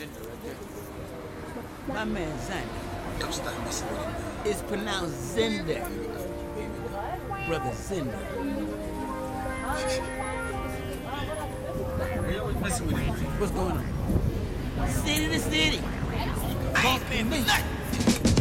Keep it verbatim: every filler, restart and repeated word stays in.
My man Xander. Don't stop messing with him, man. It's pronounced Zender. Brother Zender. We always messing with him. What's going on? City to city. I ain't been